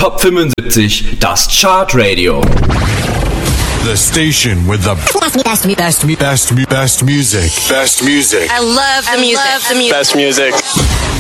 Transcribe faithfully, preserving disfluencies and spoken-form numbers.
Top fünfundsiebzig, das Chart Radio. The station with the best, best, best, best, best, best music. Best music. I love the music. I love the music. Best music.